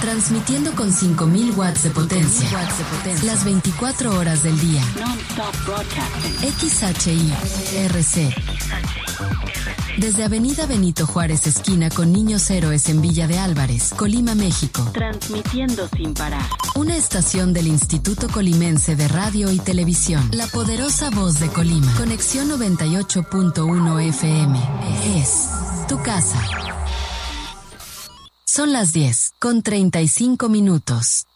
Transmitiendo con 5.000 watts de potencia. Las 24 horas del día. XHI-RC. Desde Avenida Benito Juárez, esquina con Niños Héroes en Villa de Álvarez, Colima, México. Transmitiendo sin parar. Una estación del Instituto Colimense de Radio y Televisión. La poderosa voz de Colima. Conexión 98.1 FM. Es tu casa. Son las 10:35.